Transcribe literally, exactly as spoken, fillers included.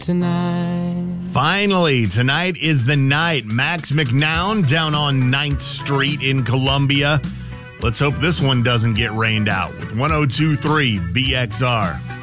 tonight. Finally, tonight is the night. Max McNown down on ninth Street in Columbia. Let's hope this one doesn't get rained out with one oh two point three B X R.